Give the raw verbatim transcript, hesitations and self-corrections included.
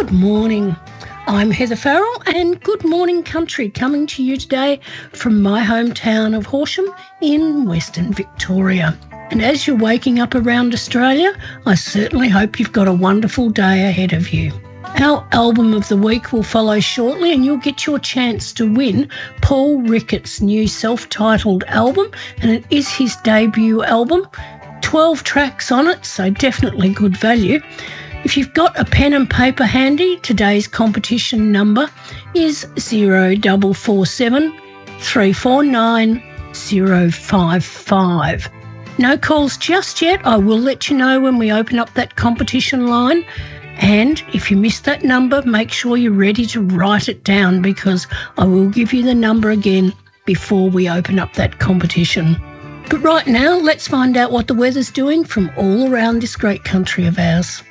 Good morning. I'm Heather Farrell and Good Morning Country coming to you today from my hometown of Horsham in Western Victoria. And as you're waking up around Australia, I certainly hope you've got a wonderful day ahead of you. Our album of the week will follow shortly and you'll get your chance to win Paul Ricketts' new self-titled album, and it is his debut album. twelve tracks on it, so definitely good value. If you've got a pen and paper handy, today's competition number is zero four four seven, three four nine, zero five five. No calls just yet. I will let you know when we open up that competition line. And if you missed that number, make sure you're ready to write it down, because I will give you the number again before we open up that competition. But right now, let's find out what the weather's doing from all around this great country of ours.